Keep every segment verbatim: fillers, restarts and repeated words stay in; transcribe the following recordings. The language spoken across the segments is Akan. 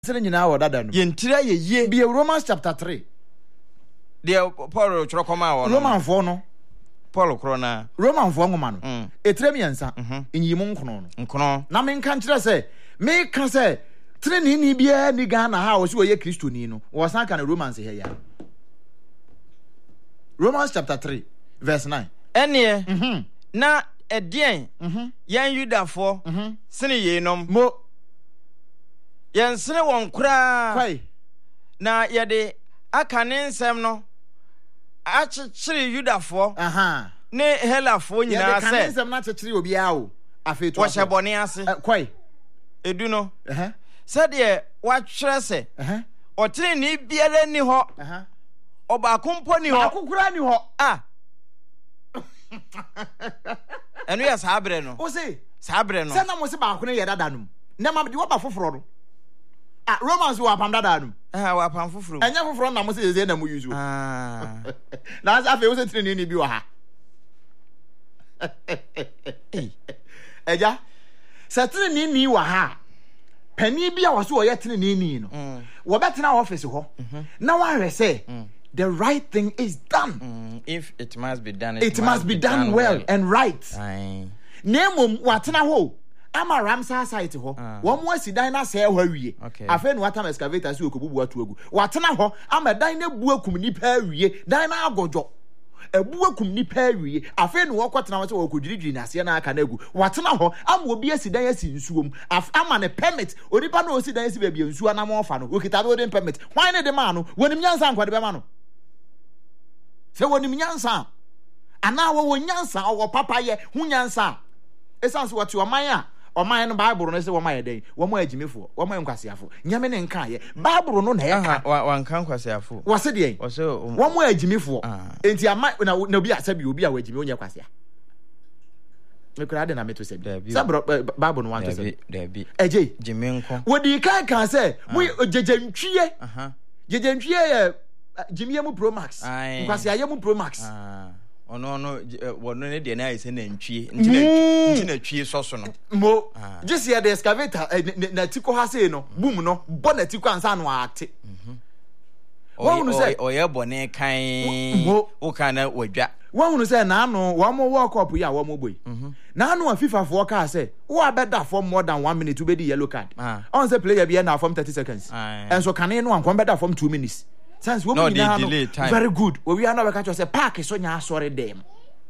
Sele nyina wo dada no. Ye ntira ye ye. Be Romans chapter three. De Paul choro koma wo no. Roman four no. Paul kro na. Roman four ngoma no. Mm. Etre miensa. Enyimu nkono no. Nkono. Na me nka nkire se, me ka se treni ni bia ni Ghana ha wo se wo ye Kristoni no. Wo san ka na Romans he ya. Romans chapter three verse nine. Ene Mhm. Na edien. Mhm. Yan Yudafo. Mhm. Sene ye nom. Mo Yan sene won kura. kwai. Na ye de aka ne nsem no. Achichiri Yudafo. Aha. Ne Helafo nyina Ya de se. kanisem na chechiri obi a o. Afi to. Wo shebone ase. Kwai. Edu no. Eh. Se de wa twere se. Eh. Otire ni biara ni ho. Aha. Oba kompo ni ho. Akukura ni ho. Ah. Enu ya sabre no. O se Sabre no. se na mo se ba ko ne ye dada no. Na ma de wo ba foforo no. Ah, Romans wo apam dada no. Ah, wa pan fufuru. Enya foforo na mo se ze na mo use. Ah. Na as afi wo se tire ni bi wo ha. Eja. Se tire ni ni wo ha. Pani bi a wo so wo ye tire ni ni no. Wo betena office ho. Na wa hwe se the right thing is done. Mm, if it must be done, it, It must be done well and right. Aye. Nemom watena ho. Ama Ramsar site ho. Wo mo asidan na se ho awie. Afa nu atam excavator si okobubu atu agu. Watena ho ama dan na bu akum nipa awie. Dan na agojo. Ebu akum nipa awie. Afa nu wokotena wo se wokodwirigwiri na ase na aka na agu. Watena ho ama obi asidan asi nsuom. Ama ne permit. Onipa na osidan asi ba bia nsuo na mo fa no. Okita be permit. Why ne de ma no? Wonim nyansa nkwade be ma no. Se wonim nyansa. Ana wo nyansa o papaye hu nyansa. Esanse what your man o man no Bible no se wo man den wo mo agimefo wo mo nkwasiafo nyame ne nka ye Bible no na ye ka wa nka nkwasiafo wo se de wo se wo mo agimefo enti ama na na obi asabi obi a wagimi onye kwasia me kura de na meto se sabro Bible no want to say da bi eje jimenko wo di kan kan se mo jejentwie aha jejentwie ye Jimmy mu Pro Max nkwasiaye mu Pro Max ono ono wono ne de na ise na ntwie nti na twie soso no mo just here the excavator na tiko ha sei no boom no bo na tiko ansa no ate wonu se oye bone kan wo kan na wadwa wonu se na anu wo mo world cup ya wo mo boy na anu FIFA fo ka say wo abeda for more than one minute to be the yellow card on say player be na from thirty seconds and so kan no ankon beda from two minutes. Since we no, delay time. Very good. We are not catch us a park so nya sorry dem.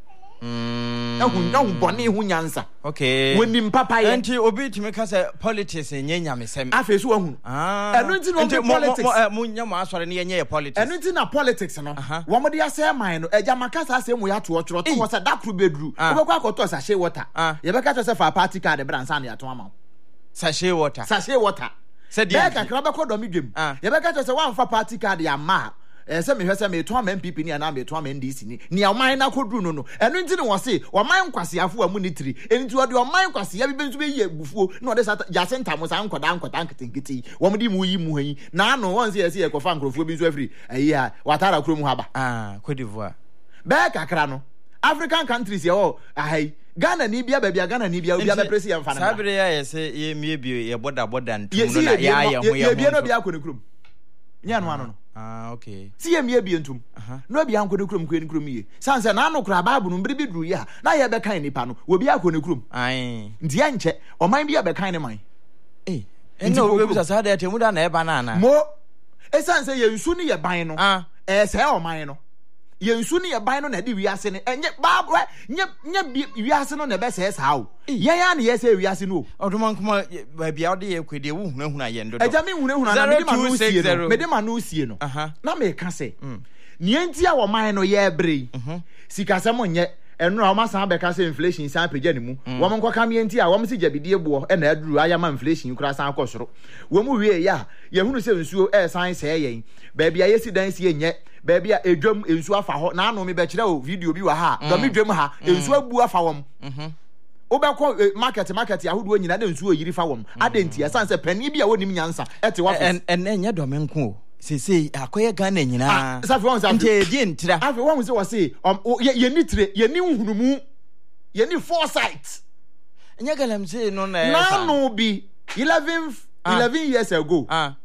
Mm. Na hu na hu boni hu nyansa. Okay. When nim papa ye. Enti obi timi ka say politics enye nyamesem. Afa so hu. Ah. Enu nti no politics. Mo nya mo asore ne yenye politics. Enu nti na politics no. Wo mo de ase man no eja makasa ase mu ya to ochro to was that pro bedru. Obekwa akoto sachet water. Ye be catch us for party card be ransa na ya to ama. Sachet water. Sachet water. Said the Beka kraba ko do mi dwem. Ye be ka say one for party card ya ma. Eh say me hwe say me to am M P P ni na me to am N D C ni. Ni oman na kodru no no. Enu nti ne wo say oman kwasiafo amu ni tiri. Enti wo de oman kwasia bi bentu be yi abufuo na de sata ya senta mo sa nkoda nkoda nketenketi. Wo mo di mu yi mu han. Na no won say say ekofa nkrofo bi nso afri. Ayi ha watara krom haba. Ah, Cote d'Ivoire. Beka kra no. African countries ye o ahai Ghana ni bia bia Ghana ni bia obi abepre ya mfa na. Sabre ya ye se ye mie bio ye boda boda ntum no na ya ya ho ya. Ye bia no bia akọ ne krum. Nya no ano no. Ah okay. Si ye mie bia ntum. No bia akọ ne krum kwen krum ye. Sanse na anu kra Bible no mbiri bi duru ya. Na ye be kan nipa no. Obi akọ ne krum. Ai. Ndi anche. Oman bia be kan ne man. Eh. Eno obi bisa sa da temu da na e ba na na. Mo. E sanse ye nsu ni ye ban no. Ah. Eh se oman no. Ye nsu ni ye ban no na di wiase ne enye Bible nye nye wiase no na be se sa o. Ye ya na ye se wiase no. Oduma nkoma ba bia ode ye kwede wu huna huna ye ndodo. Eja mi huna huna na me de ma no sie no. Me de ma no sie no. Na me ka se. Ne enti a wo man no ye bre. Sika se mo nye enu a o ma san be ka se inflation san peja ni mu. Wo mo nkoka me enti a wo mo se jabidie bo e na aduru aya ma inflation kura san akosoro. Wo mu wie ya ye hunu se nsuo e san se yen. Ba bia ye si dan si enye. Baby a edwam ensu afa ho na anu me be kire o video bi wa ha do me dwam ha ensu abu afa wom mhm obekọ market market ahodo nyina na ensu oyiri fa wom adenti esanse pani bi a wonim nyansa ete wa en en enye do me nko o sese akoye Ghana nyina safi won safi nte di ntira afi won se wo se ye ni tire ye ni hunumu ye ni foresight enye galam se no na na no bi eleven eleven years ago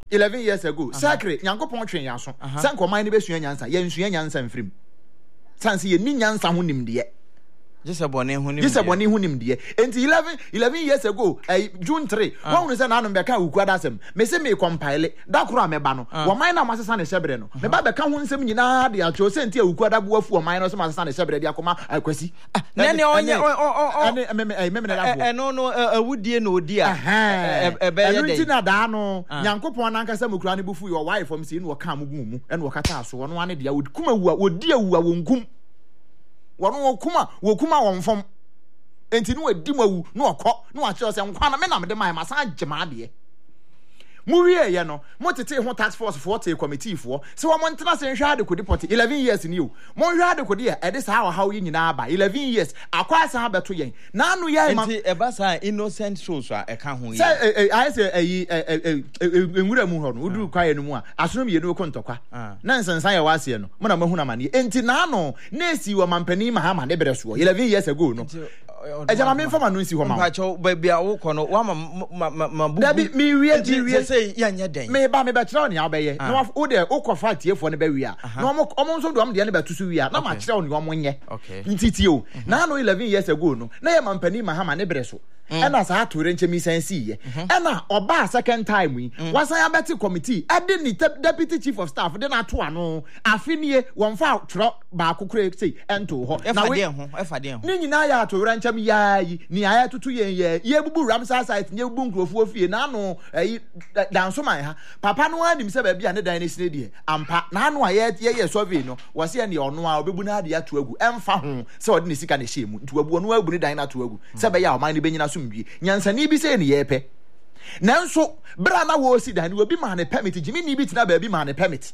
eleven years ago sakre nyankopon twen yaso sanko man ne besua nyansa ye nsua nyansa mfrim sanse ye ni nyansa ho nimde Jisa boni hu nimde Jisa boni hu nimde enti eleven eleven years ago uh, June three won say na no be ka ukwa dasem me se me compile da koro ameba no wo man na masesa ne shebre no me ba be ka ho nsem nyina de atwo se enti ukwa da boafu wo man no so masesa ne shebre de akoma akwasi na ne onye o o me me me me na eh no no awudie no odi a e be ye dey na da no nyankopon na nkasa mukura ne bufu yo wife from si no wo ka mugu mu e no wo kata so wo no ane de kuma wu odi awu wonkum wono wokuma wokuma wonfom enti no adi mawu no okọ no akye se nkwa na me na me de mai masa agema de Murie ye no motete ho task force forty committee for se wo montena se nhwa de kodi poti eleven years ni o mo nhwa de kodi e de sa ha yi nyina aba eleven years akwa sa beto yen na anu ye ma enti e ba sa innocent souls a e ka ho yi se I say eyi enwura mu ho no udu kwaye no mu a asono ye no kontokwa na nsansan ye wase no mo na mahu na mane enti na ano na esi wo mampani mahama ne bere so eleven years ago no ejama me fama no nsi ho ma pa cho ba bia wo kono wa ma ma bu dabi mi wie di wie say ya nya den me ba me be kire oni abeye na wo de ukwa tiefo ne be wi a na omo omo nso do am de ne be tusu wi a na ma kire oni omo nye ntiti o na no eleven years ago no na ye mampani mahama ne bere so ena sa atore nche mi sensi ye ena oba second time yi wasan ya beti committee ade ni deputy chief of staff de na to ano afenie wonfa tro ba akokore sei ento ho na we ho efa de ho ni nyina ya atore nche mi ya yi ni aya tutu yen ye ye bubu Ramsar site nye bubu nkrofo ofie na no eh danso man ha papa no anim se ba bia ne dan ne sine die ampa na no aye ye survey no wose ye ne ono a obebu na ade ya to agu emfa ho se ode ne sika ne hye mu ntu abu no abu ne dan na to agu se be ya o man ne benyina nyansani bi se ne yepe nanso bra na wo si dan wo bi ma ne permit jimi ni bi tina ba bi ma ne permit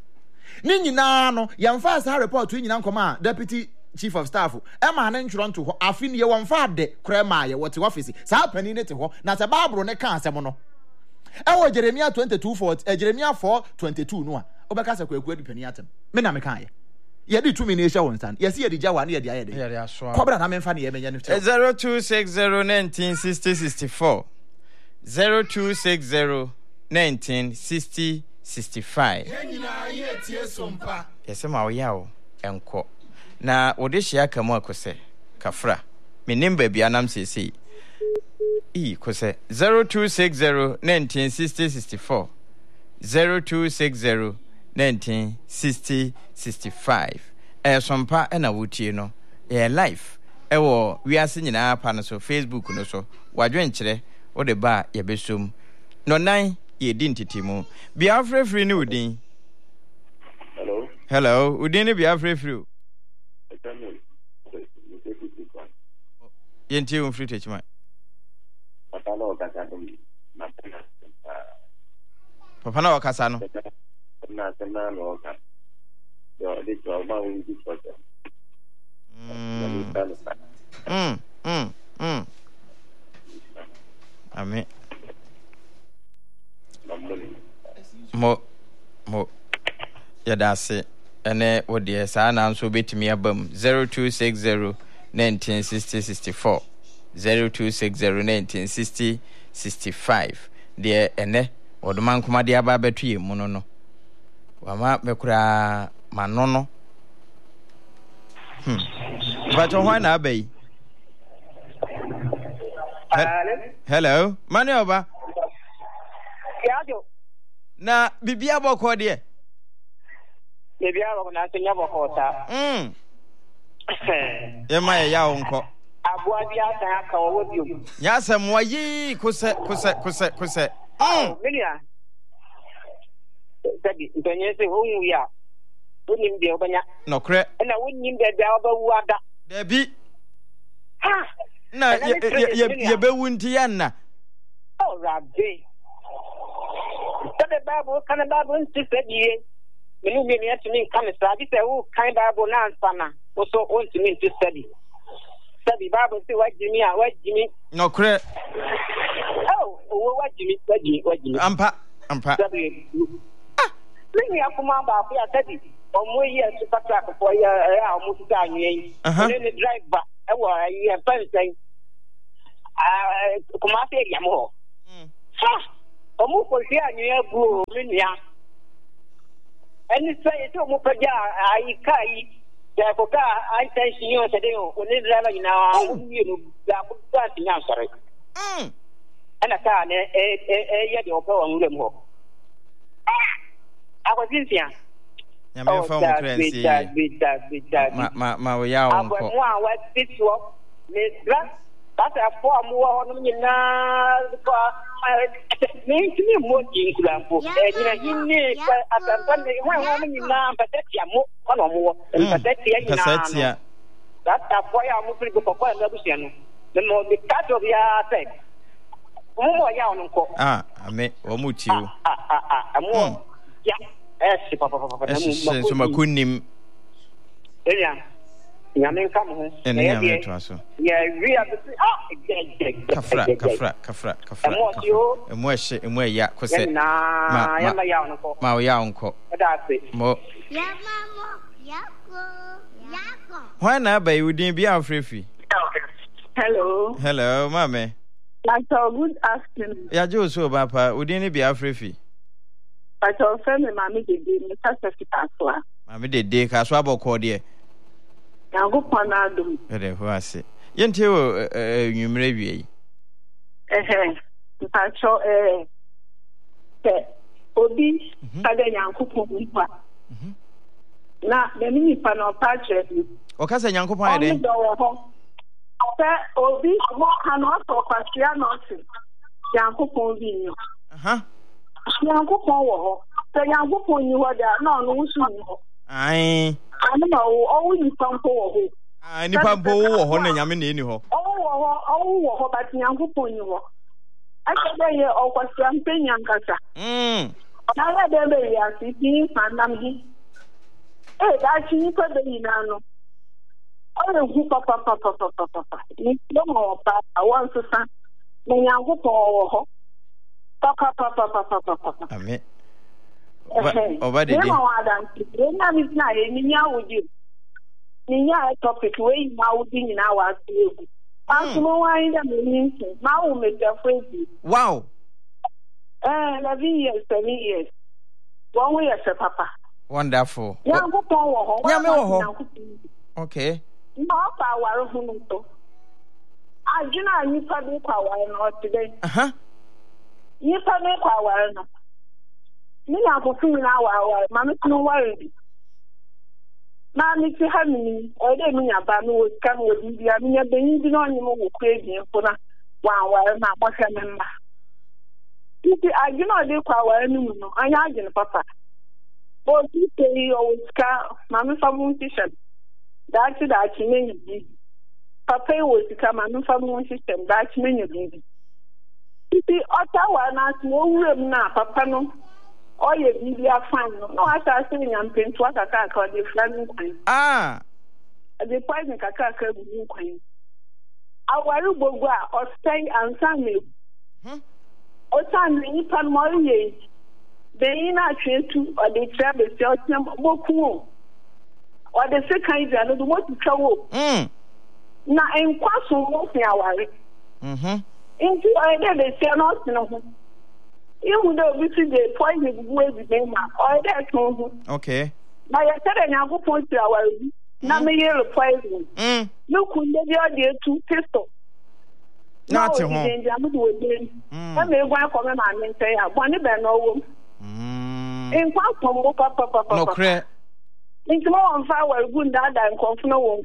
ni nyina no yamfa sa report nyina nkoma deputy chief of staff e ma ne ntworo nto ho afi ne ye wonfa de kra ma ye wote office sa pani ne te ho na se babro ne ka asem no e wo Jeremiah twenty-two four Jeremiah four twenty-two no a obeka se kwaku adu pani atem me na me kan ye ye di two minutes won stand yes ye di jawa na ye di ayede ye di aso kobra na me mfa ne ye menye ne zero two six zero one nine six zero six four zero two six zero one nine six zero six five yenyina ye tie sompa yese ma wo yawo enko na wode hia kamu akose kafra me nimba bia nam sese e kose zero two six zero one nine six zero six four zero two six zero nineteen sixty sixty-five eh sompa na wotie no eh live eh wo wiase nyina pa no so Facebook no so wadwen kire wo de ba ye besom no nan ye di ntitimu Biafra free ni udin hello hello udin ni Biafra free yenti un free techman papa na okasa no papa na okasa no na sana no okasa yo de to ma un di foto mm mm mm mm amen mo mo ya dase ene wode sa na nso betimi abam zero two six zero one nine six zero six four zero two six zero one nine six zero six five de ene odoman kuma de aba betu ye mu no no wama mekura manono hmm but why na abai hello mani oba yajo na bibia boko de bibia boko na tenya boko ta mm ye mai ya onko abua bia ta aka wo biom nya samwa yi kose kose kose kose mm milia tabi ntonye se honwu ya wonim de obanya nokre na wonim de bia obawu ada debi ha na ye ye bewu nti ya na oh rabbi tabe babu kana babu nti sedie menu me me atimi kan sa bi se wo kan babu na ansana wo so ontimi nti sedi sedi babu se wajimi a wajimi nokre oh wo wajimi wajimi wajimi ampa ampa sedi ah menu akuma babu ya sedi omo yi super truck for ya ya omo ti da anyen ne driver e wo ya fansen ah kuma se ya mo ha Omu for here, near Boo, Minia. And it's say to Mupaja, I kai, Jacoka, I say she knows a day when it's eleven now, you know, that now, sorry. And I can't, a yet your poem. I was in here. Nyame fa mo krensi ma ma ma we ya won ko wa wa titwo me gra ta form wo no nyina ko me ntimi mo ji nkrampo e nyina hinni atamba ne wa wa nyina mpatia mo kono mo mpatia nyina mpatia ta for ya mo pri ko ko na busia no me mo de kato ya se mo ya won ko ah ame wo mu ti o ah ah ah mo ya Eh, papa, papa, papa. So, my kunim. Yeah, Yamin come home. And Yamin to us. Yeah, we are the Kafra, Kafra, Kafra, Kafra. And where she and where ya, cause na ya my uncle. My uncle. That's it. More. Yeah, Mama. Yako. Yako. Why not, baby? We didn't be our free. Hello. Hello, Mammy. That's all good afternoon. Yeah, Joe, so, Papa, we didn't be our free. But our family, Mammy, did me such a fit. Mammy did day, Caswabo Cordia. Now go Panadum. Who I say. Yentio, you may be. Eh, but so, eh, Obi, had a young couple. Now, the mini panel patches. O Casa Yanko Pine. Obi, can also question nothing. Young couple being. Huh? Yanko Power, the young couple you were there, no, no, no. I I know, only some poor. I need Pampo or Honey Yamin. Oh, oh, but young couple you were. I said, yeah, or was champagne young cassa. Hm. Now, there they are sitting and I'm here. Eh, that's you put the Inano. Oh, who papa, papa, papa, papa. No more, but I want to say, the young couple. Papa, papa, papa, papa. I mean, over the day, I'm not a with you. Ninya topic way now in our field. As no one in now make a phrase. Wow. Eh, eleven years, seven years. One way as a papa. Wonderful. Young power. Okay. No power of Hunto. I do not need public power not today. Uh huh. You public power. Me na ko fun na wa wa ma me no worry na me ti ha mi o de mi nya ba me wo kan wo bia me nya benyi bi no nyim wo kwedi fo na wa wa na mo hwe me mba ti agina de kwa wa ni mu no anya agina papa bo ti te o ska ma me fa mu system da ti da ti me ni papa wo ska ma me fa mu system da ti me ni bi ti ota wa na ti wo wurem na papa no. Oh, you be a fan. No, I start saying I'm paying to a caca or the flaming queen. Ah, the poison caca queen. Our Boga or stay and Sunday. Or Sunday, Pan Morier. They in a train to or the travel self Boku. Or the second, I don't want to trouble. Hm. Now, I'm quite so mostly our. Hm. Into I did a sell not. You would have visited the poison way with them, or that. Okay. Now, I said, I have point to our Namayer poison. Hm. You could never dear two pistol. Not to home. I may want for my man and say, I want to be no. Hm. In fact, papa, no credit. Into more on fire, good dad and confirm one.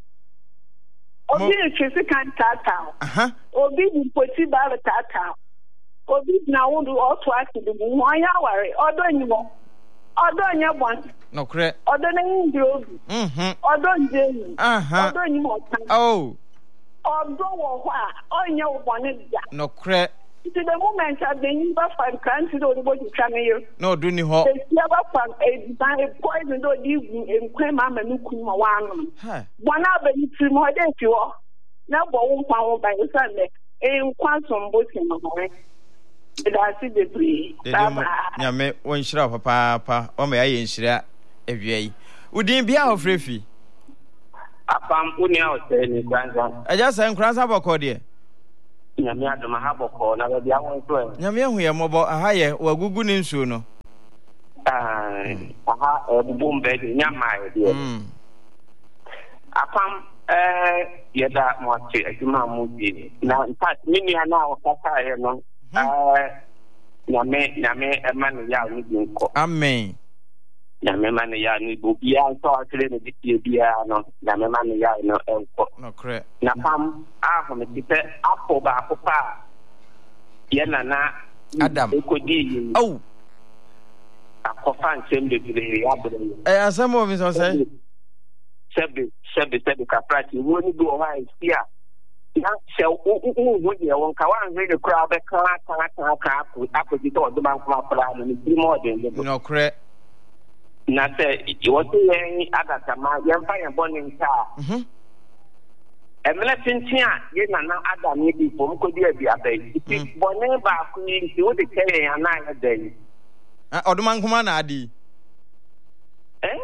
Or be a Tracy can't tata. Uh huh. Or be in Potty Bala tata. Obi na wo do auto accident mu anya ware odo nyimo odo nya bon no kre odo na ndi obi mhm odo njeni aha odo nyimo tan oh odo wo ho a onya wo bon dia no kre to the moment that the new fan country do go to come here no do ni ho the never fan a design poison do di gu enkwe ma ma nuku ma wanu ha bona ba ni tri mo de ti wo na bo wo kwa wo ba isande enkwa sombo ti mo re. That's the debris. Yame, one shira papa, papa, or may I inshira every Udin be our free. Upon putting out any grandson. I just am cross up a cordier. nyame adoma ha bɔkɔ na ba bia won so e nyame hu ye mobo aha ye wagugu ni nsuo no ah aha ebubu mbe de nyama ye de mm apam eh yeda mo ate aduma mu bi na in fact mini ana o kaka he no eh nyame nyame ema no ya ni bi nko amen nyame ma no ya ni bo bia so akere ne bi bia no nyame ma no ya no enko no kre na pam a ho me tipe apo ba apopa ye nana Adam ekodi oh akofa nsem de bi ya bere eh asamo mi so say sebe sebe sebe ka prati woni do ha isia na se u u u de won ka wan he de kura be kan kan kan kan akodi to do man kuma kura no ni mo de no kre na se iwo se yen adata ma yen fa yen boni nka mhm emle tintin a ye na na adam ni bi pom ko di abi abai ti boni ba ku ni ti o de kere yan na ya den ah oduman kuma na adi eh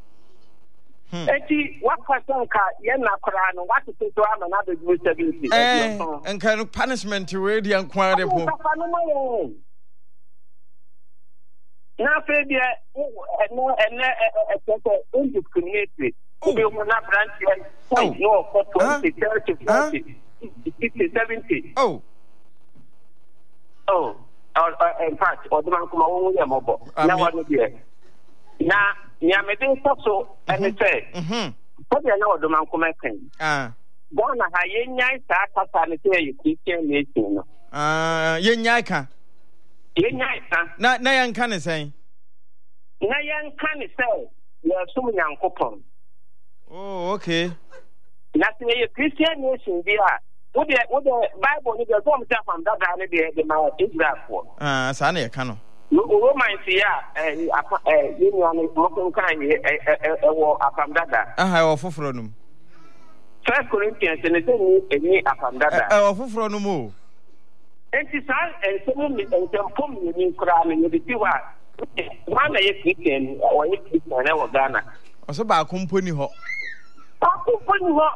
eti wakwasan ka yen na kora no watu to ama na be du seventy eh enka no punishment we di ankware de po na fe bia eno ene etete indiscriminate obi mo na branch point no for twenty thirty forty sixty seventy oh oh in fact oduman kuma won ye mobo na wonu bia na nyamede so ene say mhm ko bia na oduman kuma kan ah bona ha yenyan sa kasa ne say you Christian nation no ah yenyan ka yenyan sa na na yanka ne sen na yanka ne say ya sum nyankopon oh okay na say you Christian nation bia wo de wo de Bible ni de so mo ta fam dada ne de de ma Israel for ah sa na yaka no Romans ya eh eh yini ani mo kan eh eh wo afam dada aha wo foforo num First Corinthians ne se ni eni afam dada eh wo foforo num o enti sa en se mo mi en tempom ni ni kra ni ni ti wa wa na ye Christian o ye Christian na wo Ghana o so ba komponi ho ba komponi ho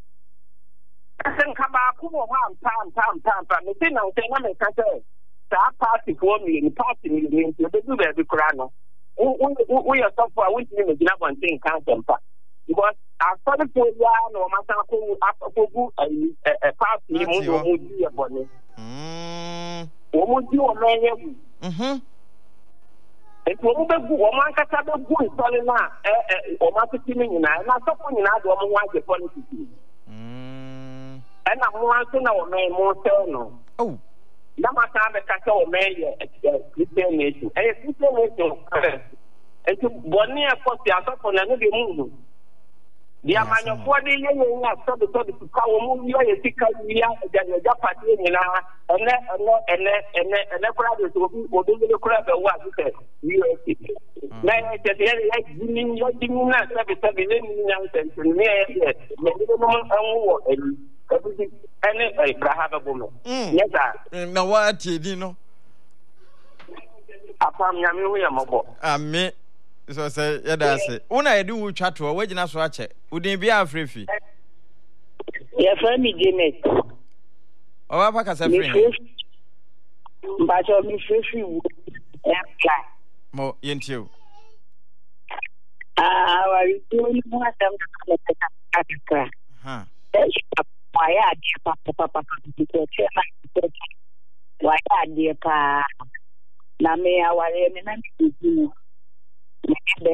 asen ka ba ku mo ha pam pam pam pam ni ti na o te na me ka se sa party for me ni party ni ni ti be du be bi kra no wo wo ya so for wo ti ni me gina bon tin kan tempa because after the ya no ma sa ko apogu eh party mu mo mu di e bone mm wo mu di o menye bu mhm enti wo be gu wo man kata be gu nsole na eh o ma ti ni nyina na so ko nyina do mo wa je politics mm ana mo an so na wo men mo se no oh na mata be kata o men ye Christian nation eh Christian nation enti boni e ko ti asofo na no de mu dia manyofo de ye ye nya so de so de ka wo mu yo ye tika ya ja ja pati nyina ene ene ene ene ene kura de so bi o de de kura be wa su se U S na ye te ye ye jini yo jini na se be se be ne ni nya se ni ye ye me de mo an wo eni ka bi ene Abraham be mo ye da na wa ti di no apam nyame wo ye mobo amen so say yada say una yedi wu twato wa gina so ache udin bia afrefi ya fami Janet o ba pa ka sa free mba cho mi frefi wu ya mo yentio ah wa ri ni mo adam ka ka ka ha wa ya di pa pa pa pa ko che wa ya di pa na me aware me na mi me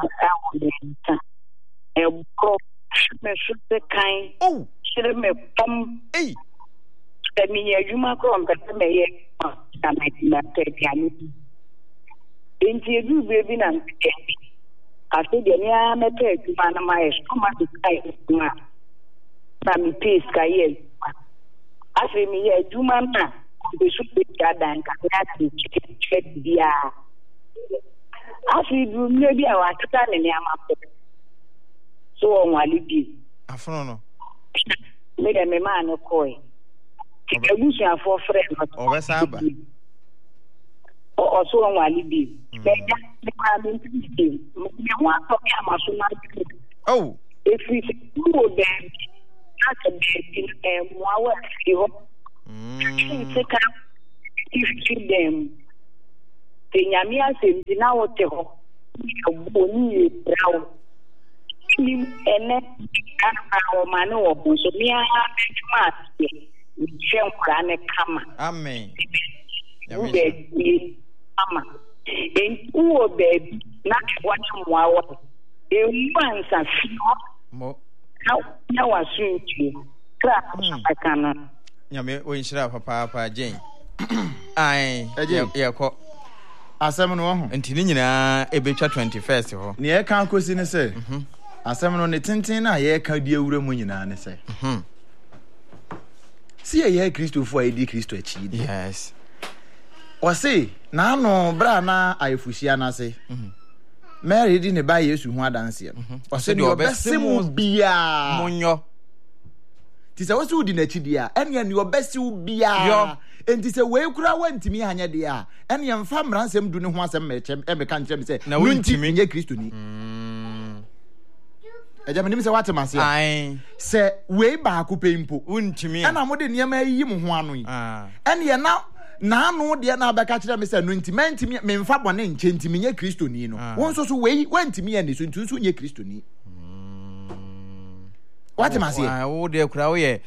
bro me should kind oh should me pom eh the me yuma krom ka me ye na me na te piano enti du baby na nkendi aso de ni a me te kuma na my stomach is kai ma na mi peace ka ye afi mi ye juma na be should be gadan ka na ti check dia afi du maybe I want to tell me am so on walibi afono no me dem ma no koi ebusu afọ friend o be saba o so on walibi me ja me ma me ti me wa to me am so na oh if we do them as a baby and wa wa fi ho Mm. Take up if them. The Yamia says, now what the Boni brown. And then our man or Bosomia mask. Jam Krane Kama. Amen. Baby, Kama. And poor baby, not one more. The ones are Mo. now, now I shoot you. Clap, I cannot. Nyame o inshira papa papa Jane. Ai, ye ko. Asem no ho. Enti ni nyina ebetwa twenty-first ho. Ne ye kan kosi ne se. Mhm. Asem no ne tenten na ye ka die wura mu nyina ne se. Mhm. Si ye Christopher edi Christo achi. Yes. O se na no bra na ayefuhia na se. Mhm. Mary di ne ba Yesu ho adanse no. O se de obesemu bia. Monyo. Ti se wo se udi na chi dia, ene ne obesewu bia. Enti se we kura wantimi hanya de a ene ye mfa mransem du ne ho asem mechem e meka nkyem se na wantimi nye Kristo ni. Mm. Eja menim se wate mase. Ai. Se we ba ko pempo. Wantimi. Ana mo de niam ayi mo ho anu yi. Ah. Ene ye na na anu de na abeka kire me se no ntimi ntimi me mfa bone nche ntimi nye Kristo ni no. Won so so we wantimi ye ne so ntu so nye Kristo ni. What am I saying? I would cry ye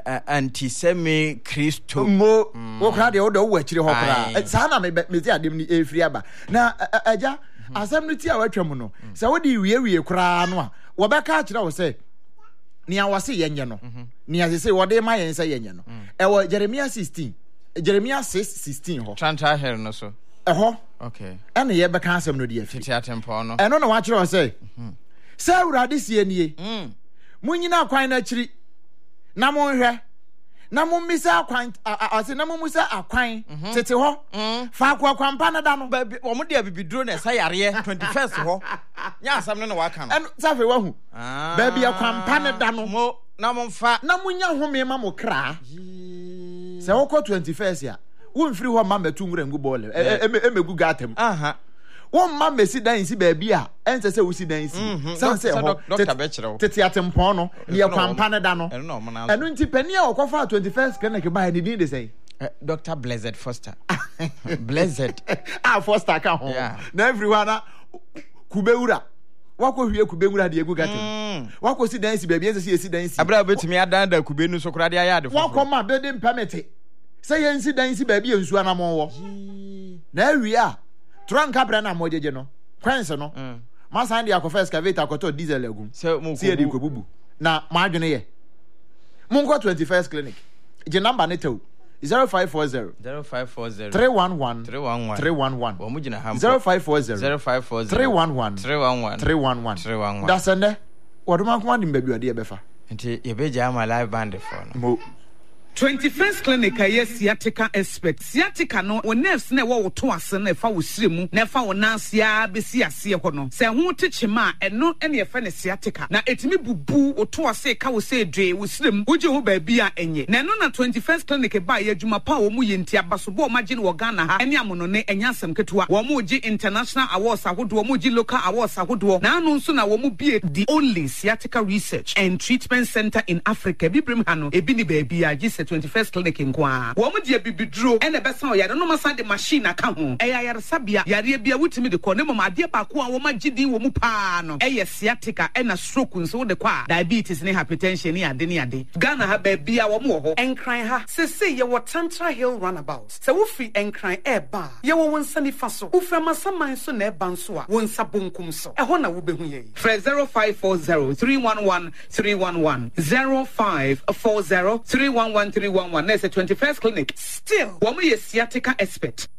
anti-semi Christo. Mo, wo kra de wo do wo akire ho kra. Sa na me me ti adem ni efri aba. Na aja asem no ti a watwam no. Se wo de wie wie kra no a, wo be ka akire wo se ni awase yenye no. Ni ase se wo de ma yen se yenye no. E wo Jeremiah sixteen. Jeremiah six sixteen ho. Tranta here no so. E ho. Okay. Ene ye be ka asem no de afi. Titi atempo no. E no na wa akire wo se. Se urade sie nie. Mm. Munyina akwan na chiri na monhwe na mummisa akwan ase na mummusa akwan tete ho fa akwa kwampa na da no ba wo mo de abibiduro na sa yare twenty-first ho nya asam no na waka no en safe wahu ba bia kwampa na da no mo na momfa na munya home ma mo kra se wo ko twenty-first ya wo mfiri ho ma metu ngura ngu bole emegu gatem aha won ma mesi dan si ba bia ense se wo si dan si san se ho doctor be kire tete atempon no ne kwampa ne da no enu nti pani a okofa twenty-first clinic ba ni din de say Doctor Blessed Foster. Blessed ah Foster ka ho na everyone kubeura wako hwie kubeura de egu gatem wako si dan si ba bia ense si si dan si abra betimi adan da kube nu so kura de ayade fo wako ma building permit say yen si dan si ba bia nsu anamon wo na awia Trunk abra na mojeje no. Kwense no. Mm. Masa ndi akofo excavator akoto diesel egum. Si edi ko bubu. Na ma adwene ye. Munko twenty-first clinic. Je number ne tew. zero five four zero zero five four zero three one one three one one three one one Wo mujina ham zero five four zero zero five four zero three one one three one one three one one three one one Da sende. Woduma ko adi mbabi ade e befa. Nti ye beja ama live band for no. Mo twenty-first clinic aye sciatica expert sciatica no wo nerves na wo to ase na fa wo siremu na fa wo nansia besi ase ho no se ho techema eno ene fa ne sciatica na etimi bubu wo to ase ka wo se dwe wo siremu woje ho ba bia enye na no na twenty-first clinic ba ye adwuma pa wo mu ye ntia baso bo ma gine wo Ghana ha ene amono ne enya asem ketewa wo mu gi international awards ahodo wo mu gi local awards ahodo na anu nso na wo mu bie the only sciatica research and treatment center in Africa bibrim ha no ebi ni ba bia gi twenty-first clinic nkwa wo mu de bibiduro ene besa o yare no masa de machine aka ho e ya yare sabia yare bia wutimi de ko ne mama ade ba ko a wo magidi wo mu pa no e ye sciatica e na stroke nso de kwa diabetes ne hypertension ne ade ne ade Ghana ha ba bia wo mu ho enkran ha se se ye wo Tantra Hill runabout se wo fi enkran e ba ye wo wonsa ni fa so wo fra masaman so na e ba nso a wonsa bonkum so e ho na wo behu ye Fred zero five four zero three one one three one one zero five four zero three one one three one one There's a twenty-first clinic. Still, woman is sciatica expert.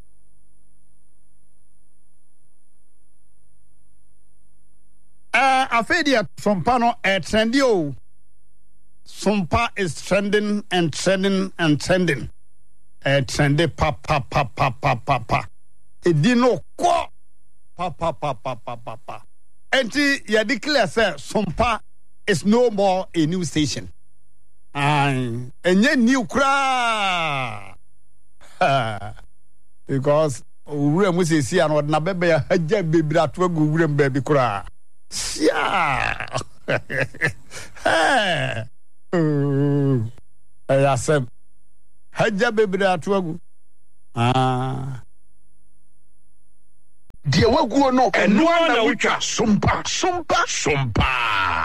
Uh, Afedia Sompano a trendy o. Sompa is trending and trending and trending. A trendy pa pa pa pa pa pa pa. It dino qua pa pa pa pa pa pa pa. Enti ya declare say Sompa is no more a new station. And enye new cry because ure mu se si an na bebe ya haja bebira to agu ure mbabi kura sia eh eh asem hagya bebre ato agu ah deɛ waguo no ɛno na wotwa sompa sompa sompa